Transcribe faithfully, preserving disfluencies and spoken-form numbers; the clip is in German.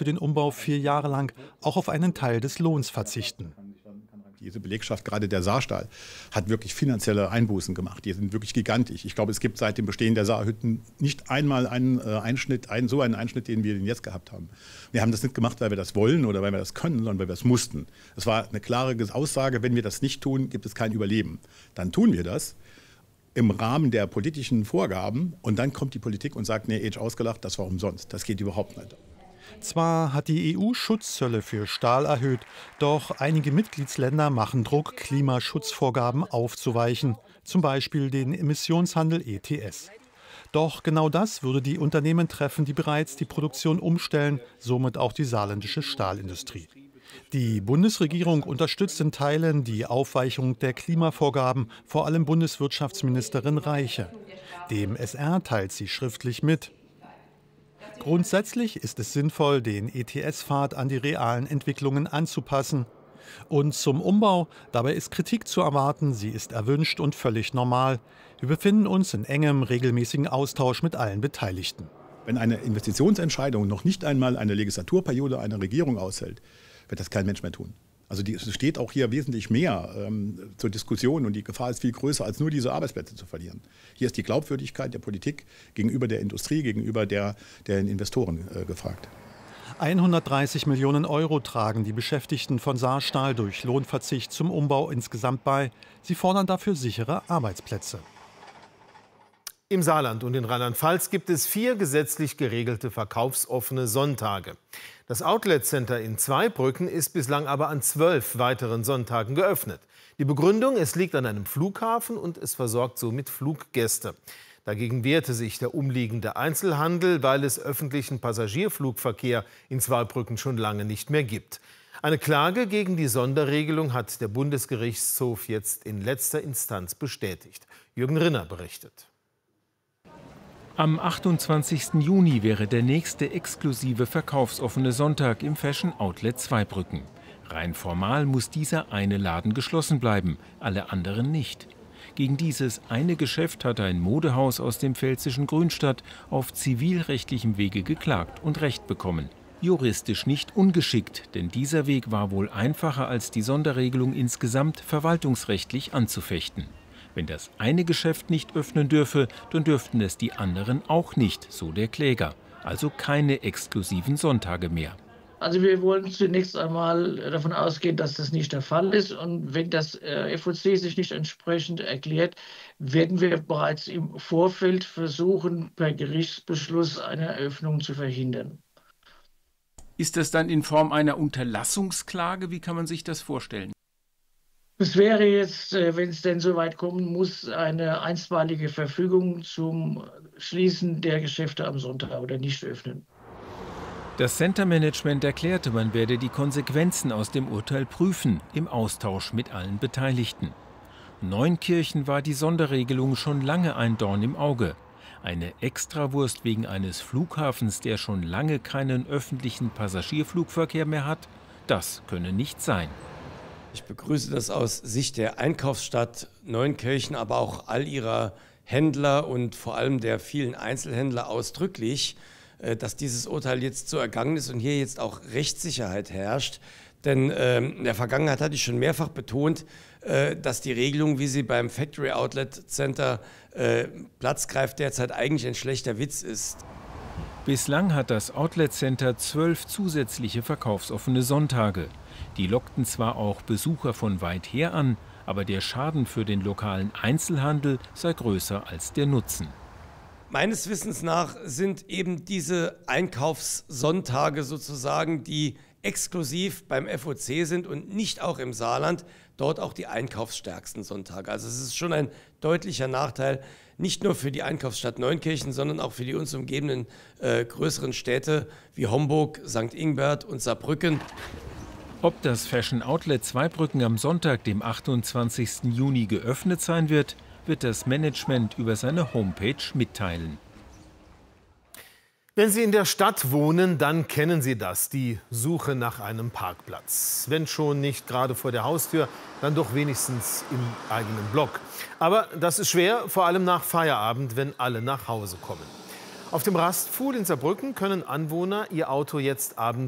für den Umbau vier Jahre lang auch auf einen Teil des Lohns verzichten. Diese Belegschaft, gerade der Saarstahl, hat wirklich finanzielle Einbußen gemacht. Die sind wirklich gigantisch. Ich glaube, es gibt seit dem Bestehen der Saarhütten nicht einmal einen äh, Einschnitt, einen, so einen Einschnitt, den wir jetzt gehabt haben. Wir haben das nicht gemacht, weil wir das wollen oder weil wir das können, sondern weil wir es mussten. Es war eine klare Aussage, wenn wir das nicht tun, gibt es kein Überleben. Dann tun wir das im Rahmen der politischen Vorgaben und dann kommt die Politik und sagt, nee, Age ausgelacht, das war umsonst. Das geht überhaupt nicht. Zwar hat die E U Schutzzölle für Stahl erhöht, doch einige Mitgliedsländer machen Druck, Klimaschutzvorgaben aufzuweichen, zum Beispiel den Emissionshandel E T S. Doch genau das würde die Unternehmen treffen, die bereits die Produktion umstellen, somit auch die saarländische Stahlindustrie. Die Bundesregierung unterstützt in Teilen die Aufweichung der Klimavorgaben, vor allem Bundeswirtschaftsministerin Reiche. Dem S R teilt sie schriftlich mit: Grundsätzlich ist es sinnvoll, den E T S-Pfad an die realen Entwicklungen anzupassen. Und zum Umbau, dabei ist Kritik zu erwarten, sie ist erwünscht und völlig normal. Wir befinden uns in engem, regelmäßigen Austausch mit allen Beteiligten. Wenn eine Investitionsentscheidung noch nicht einmal eine Legislaturperiode einer Regierung aushält, wird das kein Mensch mehr tun. Also die, es steht auch hier wesentlich mehr ähm, zur Diskussion und die Gefahr ist viel größer, als nur diese Arbeitsplätze zu verlieren. Hier ist die Glaubwürdigkeit der Politik gegenüber der Industrie, gegenüber der, der Investoren äh, gefragt. hundertdreißig Millionen Euro tragen die Beschäftigten von Saarstahl durch Lohnverzicht zum Umbau insgesamt bei. Sie fordern dafür sichere Arbeitsplätze. Im Saarland und in Rheinland-Pfalz gibt es vier gesetzlich geregelte verkaufsoffene Sonntage. Das Outlet Center in Zweibrücken ist bislang aber an zwölf weiteren Sonntagen geöffnet. Die Begründung: Es liegt an einem Flughafen und es versorgt somit Fluggäste. Dagegen wehrte sich der umliegende Einzelhandel, weil es öffentlichen Passagierflugverkehr in Zweibrücken schon lange nicht mehr gibt. Eine Klage gegen die Sonderregelung hat der Bundesgerichtshof jetzt in letzter Instanz bestätigt. Jürgen Rinner berichtet. Am achtundzwanzigsten Juni wäre der nächste exklusive verkaufsoffene Sonntag im Fashion Outlet Zweibrücken. Rein formal muss dieser eine Laden geschlossen bleiben, alle anderen nicht. Gegen dieses eine Geschäft hat ein Modehaus aus dem pfälzischen Grünstadt auf zivilrechtlichem Wege geklagt und Recht bekommen. Juristisch nicht ungeschickt, denn dieser Weg war wohl einfacher als die Sonderregelung insgesamt verwaltungsrechtlich anzufechten. Wenn das eine Geschäft nicht öffnen dürfe, dann dürften es die anderen auch nicht, so der Kläger. Also keine exklusiven Sonntage mehr. Also wir wollen zunächst einmal davon ausgehen, dass das nicht der Fall ist. Und wenn das F O C sich nicht entsprechend erklärt, werden wir bereits im Vorfeld versuchen, per Gerichtsbeschluss eine Eröffnung zu verhindern. Ist das dann in Form einer Unterlassungsklage? Wie kann man sich das vorstellen? Es wäre jetzt, wenn es denn so weit kommen muss, eine einstweilige Verfügung zum Schließen der Geschäfte am Sonntag oder nicht öffnen. Das Center-Management erklärte, man werde die Konsequenzen aus dem Urteil prüfen, im Austausch mit allen Beteiligten. Neunkirchen war die Sonderregelung schon lange ein Dorn im Auge. Eine Extrawurst wegen eines Flughafens, der schon lange keinen öffentlichen Passagierflugverkehr mehr hat, das könne nicht sein. Ich begrüße das aus Sicht der Einkaufsstadt Neunkirchen, aber auch all ihrer Händler und vor allem der vielen Einzelhändler ausdrücklich, dass dieses Urteil jetzt so ergangen ist und hier jetzt auch Rechtssicherheit herrscht. Denn äh, in der Vergangenheit hatte ich schon mehrfach betont, äh, dass die Regelung, wie sie beim Factory Outlet Center äh, Platz greift, derzeit eigentlich ein schlechter Witz ist. Bislang hat das Outlet Center zwölf zusätzliche verkaufsoffene Sonntage. Die lockten zwar auch Besucher von weit her an, aber der Schaden für den lokalen Einzelhandel sei größer als der Nutzen. Meines Wissens nach sind eben diese Einkaufssonntage sozusagen, die exklusiv beim F O C sind und nicht auch im Saarland, dort auch die einkaufsstärksten Sonntage. Also es ist schon ein deutlicher Nachteil, nicht nur für die Einkaufsstadt Neunkirchen, sondern auch für die uns umgebenden äh, größeren Städte wie Homburg, Sankt Ingbert und Saarbrücken. Ob das Fashion Outlet Zweibrücken am Sonntag, dem achtundzwanzigsten Juni, geöffnet sein wird, wird das Management über seine Homepage mitteilen. Wenn Sie in der Stadt wohnen, dann kennen Sie das, die Suche nach einem Parkplatz. Wenn schon nicht gerade vor der Haustür, dann doch wenigstens im eigenen Block. Aber das ist schwer, vor allem nach Feierabend, wenn alle nach Hause kommen. Auf dem Rastpfuhl in Saarbrücken können Anwohner ihr Auto jetzt abends